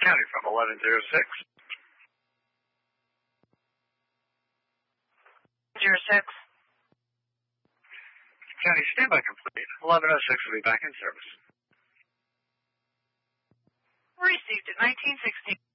County from 1106. 06. County, standby complete. 1106 will be back in service. Received at 1916.